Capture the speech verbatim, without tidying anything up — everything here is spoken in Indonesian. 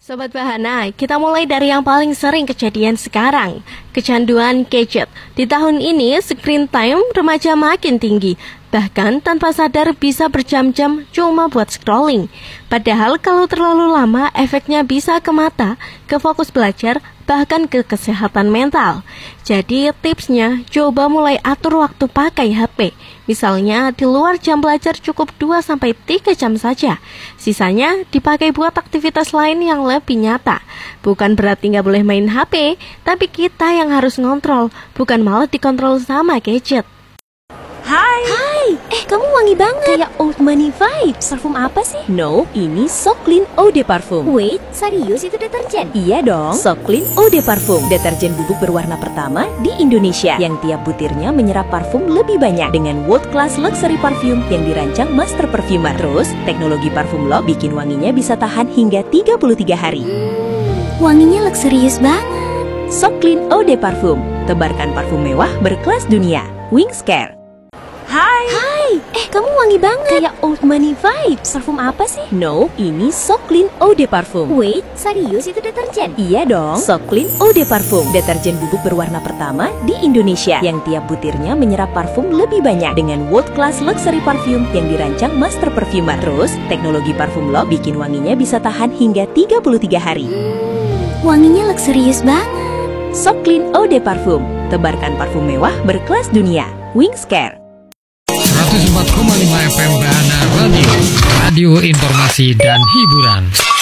Sobat Bahana, kita mulai dari yang paling sering kejadian sekarang, kecanduan gadget. Di tahun ini, screen time remaja makin tinggi, bahkan tanpa sadar bisa berjam-jam cuma buat scrolling. Padahal kalau terlalu lama, efeknya bisa ke mata, ke fokus belajar, bahkan ke kesehatan mental. Jadi tipsnya, coba mulai atur waktu pakai H P. Misalnya di luar jam belajar cukup dua sampai tiga jam saja. Sisanya dipakai buat aktivitas lain yang lebih nyata. Bukan berarti nggak boleh main H P, tapi kita yang harus ngontrol, bukan malah dikontrol sama gadget. Hai. Hai, eh kamu wangi banget. Kayak old money vibes. Parfum apa sih? No, ini So Clean Eau de Parfum. Wait, serius itu deterjen? Iya dong, So Clean Eau de Parfum, deterjen bubuk berwarna pertama di Indonesia yang tiap butirnya menyerap parfum lebih banyak dengan world class luxury parfum yang dirancang master perfumer. Terus, teknologi parfum lock bikin wanginya bisa tahan hingga tiga puluh tiga hari. Hmm, wanginya luxurious banget. So Clean Eau de Parfum, tebarkan parfum mewah berkelas dunia. Wings Care. Hai. Hai, eh kamu wangi banget. Kayak old money vibes. Parfum apa sih? No, ini So Clean Eau de Parfum. Wait, serius itu deterjen? Iya dong, So Clean Eau de Parfum, deterjen bubuk berwarna pertama di Indonesia yang tiap butirnya menyerap parfum lebih banyak dengan world class luxury parfum yang dirancang master perfumer. Terus, teknologi parfum lock bikin wanginya bisa tahan hingga tiga puluh tiga hari. Hmm, wanginya luxurious banget. So Clean Eau de Parfum, tebarkan parfum mewah berkelas dunia. Wings Care. seratus empat koma lima F M Bahana Radio, radio informasi dan hiburan.